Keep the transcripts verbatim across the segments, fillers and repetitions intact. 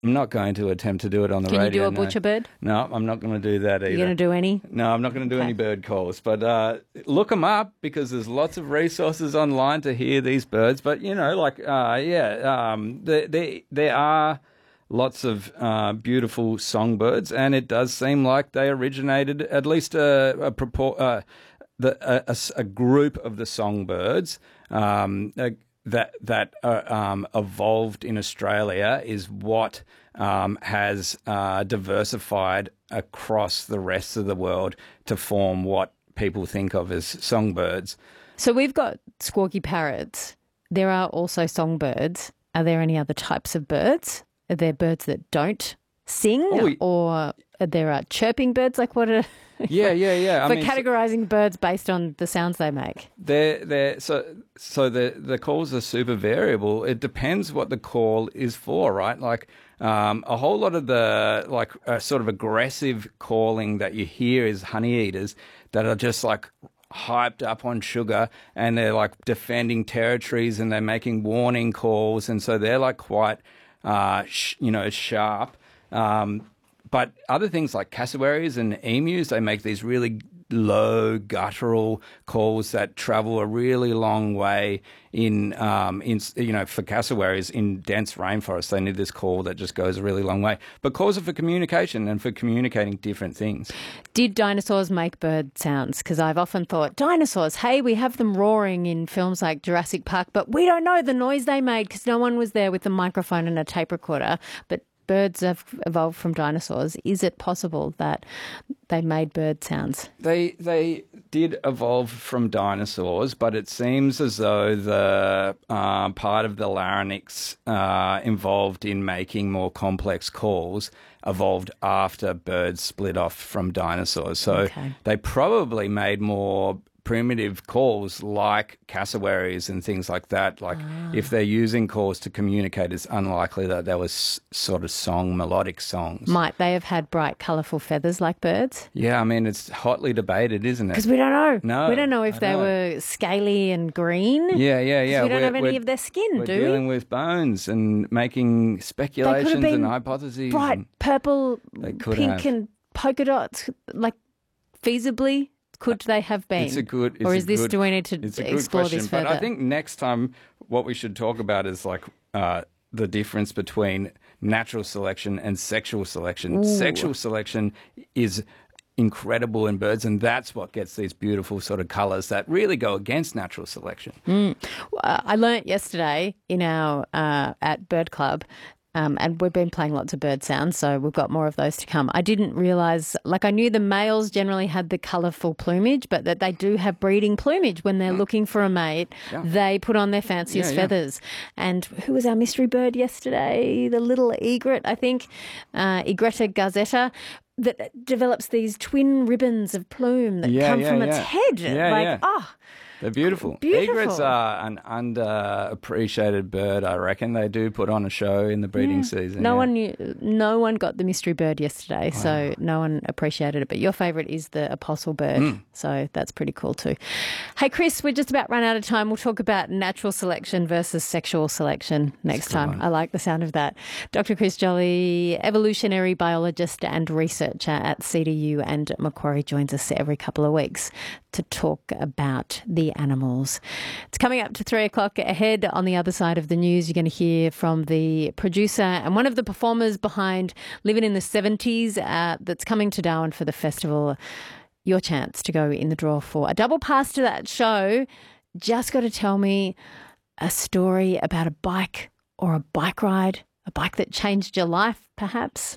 I'm not going to attempt to do it on the Can radio. you do a no. butcher bird? No, I'm not going to do that either. You're going to do any? No, I'm not going to do Okay. any bird calls. But uh, look them up because there's lots of resources online to hear these birds. But, you know, like, uh, yeah, um, there, there, there are lots of uh, beautiful songbirds, and it does seem like they originated, at least a, a, propor- uh, the, a, a, a group of the songbirds um, uh, that, that uh, um, evolved in Australia is what um, has uh, diversified across the rest of the world to form what people think of as songbirds. So we've got squawky parrots. There are also songbirds. Are there any other types of birds? Are there birds that don't sing, Oh, or are there uh, chirping birds? Like what are Yeah, yeah, yeah. I for mean, categorizing birds based on the sounds they make? They're, they're, so so the, the calls are super variable. It depends what the call is for, right? Like um, a whole lot of the like uh, sort of aggressive calling that you hear is honey eaters that are just like hyped up on sugar, and they're like defending territories, and they're making warning calls, and so they're like quite uh, sh- you know sharp. Um, but other things like cassowaries and emus, they make these really low guttural calls that travel a really long way in, um, in you know, for cassowaries in dense rainforests. They need this call that just goes a really long way. But calls are for communication and for communicating different things. Did dinosaurs make bird sounds? Because I've often thought, dinosaurs, hey, we have them roaring in films like Jurassic Park, but we don't know the noise they made because no one was there with a microphone and a tape recorder. But birds have evolved from dinosaurs. Is it possible that they made bird sounds? They they did evolve from dinosaurs, but it seems as though the uh, part of the larynx uh, involved in making more complex calls evolved after birds split off from dinosaurs. So Okay. they probably made more primitive calls like cassowaries and things like that. Like Ah. if they're using calls to communicate, it's unlikely that there was s- sort of song, melodic songs. Might they have had bright, colourful feathers like birds? Yeah, I mean, it's hotly debated, isn't it? Because we don't know. No, We don't know if I they know. were scaly and green. Yeah, yeah, 'Cause yeah. we don't We're- have any we're- of their skin, We're do dealing we? with bones and making speculations been and hypotheses. Bright, and- purple, They could pink have. and polka dots. Like, feasibly, could they have been? It's a good. It's or a is this, good, do we need to it's a good explore question, this further? But I think next time what we should talk about is like uh, the difference between natural selection and sexual selection. Ooh. Sexual selection is incredible in birds, and that's what gets these beautiful sort of colours that really go against natural selection. Uh, I learnt yesterday in our uh, at Bird Club, um, and we've been playing lots of bird sounds, so we've got more of those to come. I didn't realise, like I knew the males generally had the colourful plumage, but that they do have breeding plumage when they're looking for a mate. Yeah. They put on their fanciest Yeah, yeah. feathers. And who was our mystery bird yesterday? The little egret, I think, uh, Egretta gazzetta, that develops these twin ribbons of plume that Yeah, come yeah, from its yeah. head. Yeah, like, yeah. oh, They're beautiful. Beautiful. Egrets are an underappreciated bird, I reckon. They do put on a show in the breeding season. no yeah. one knew, no one got the mystery bird yesterday, so no one appreciated it. But your favourite is the apostle bird, Mm. so that's pretty cool too. Hey, Chris, we're just about run out of time. We'll talk about natural selection versus sexual selection next good time. one. I like the sound of that. Doctor Chris Jolly, evolutionary biologist and researcher at C D U and Macquarie, joins us every couple of weeks to talk about the animals. It's coming up to three o'clock ahead. On the other side of the news, you're going to hear from the producer and one of the performers behind Living in the seventies uh, that's coming to Darwin for the festival. Your chance to go in the draw for a double pass to that show. Just got to tell me a story about a bike or a bike ride, a bike that changed your life, perhaps.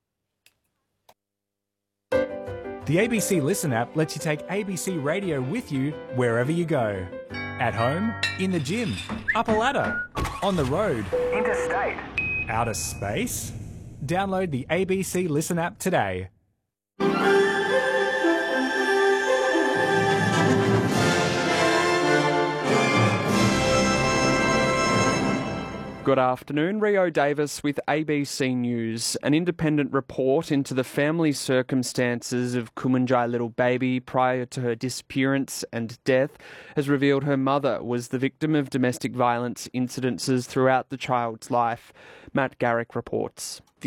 The A B C Listen app lets you take A B C Radio with you wherever you go. At home, in the gym, up a ladder, on the road, interstate, outer space. Download the A B C Listen app today. Good afternoon, Rio Davis with A B C News. An independent report into the family circumstances of Kumanjai little baby prior to her disappearance and death has revealed her mother was the victim of domestic violence incidences throughout the child's life. Matt Garrick reports.